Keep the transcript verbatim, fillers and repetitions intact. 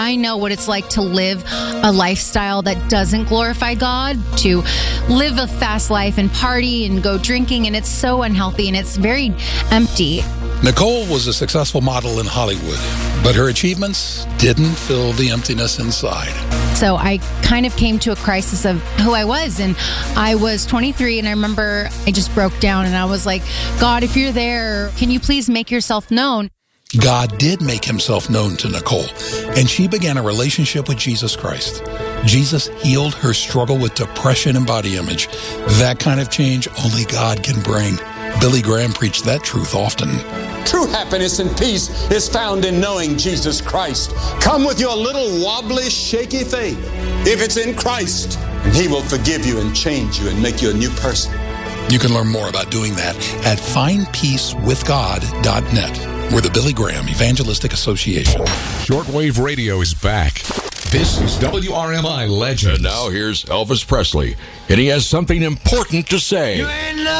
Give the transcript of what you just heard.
I know what it's like to live a lifestyle that doesn't glorify God, to live a fast life and party and go drinking, and it's so unhealthy and it's very empty. Nicole was a successful model in Hollywood, but her achievements didn't fill the emptiness inside. So I kind of came to a crisis of who I was, and I was twenty-three, and I remember I just broke down, and I was like, God, if you're there, can you please make yourself known? God did make himself known to Nicole, and she began a relationship with Jesus Christ. Jesus healed her struggle with depression and body image. That kind of change only God can bring. Billy Graham preached that truth often. True happiness and peace is found in knowing Jesus Christ. Come with your little wobbly, shaky faith. If it's in Christ, and he will forgive you and change you and make you a new person. You can learn more about doing that at find peace with god dot net. We're the Billy Graham Evangelistic Association. Shortwave radio is back. This is W R M I Legends. And now here's Elvis Presley, and he has something important to say.